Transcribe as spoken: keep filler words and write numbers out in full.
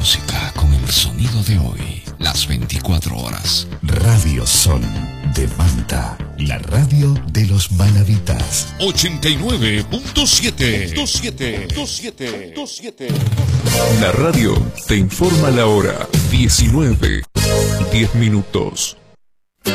música con el sonido de hoy, las veinticuatro horas. Radio Son de Manta, la radio de los manavitas. ochenta y nueve punto siete. siete, siete, siete. La radio te informa la hora. diecinueve, diez minutos.